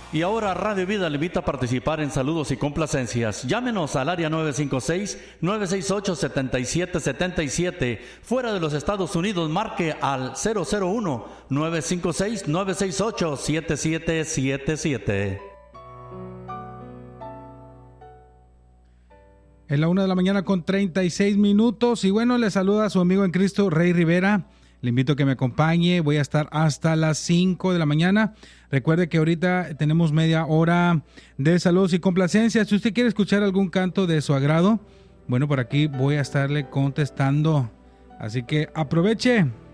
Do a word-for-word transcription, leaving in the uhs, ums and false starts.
Y ahora Radio Vida le invita a participar en saludos y complacencias. Llámenos al área nueve cinco seis, nueve seis ocho, siete siete siete siete. Fuera de los Estados Unidos, marque al cero cero uno, nueve cinco seis, nueve seis ocho, siete siete siete siete. Es la una de la mañana con treinta y seis minutos. Y bueno, le saluda a su amigo en Cristo, Rey Rivera. Le invito a que me acompañe. Voy a estar hasta las cinco de la mañana. Recuerde que ahorita tenemos media hora de saludos y complacencias. Si usted quiere escuchar algún canto de su agrado, bueno, por aquí voy a estarle contestando. Así que aproveche.